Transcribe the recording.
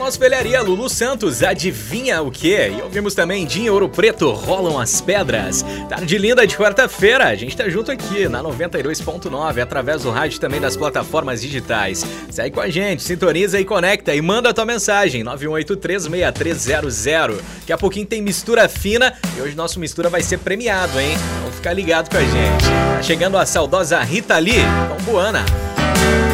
Espelharia Lulu Santos, adivinha o quê? E ouvimos também Dinho Ouro Preto, Rolam as Pedras. Tarde linda de quarta-feira, a gente tá junto aqui na 92.9, através do rádio também das plataformas digitais. Segue com a gente, sintoniza e conecta e manda a tua mensagem, 91836300. Daqui a pouquinho tem Mistura Fina e hoje nosso Mistura vai ser premiado, hein? Então fica ligado com a gente. Tá chegando a saudosa Rita Lee, com Buana.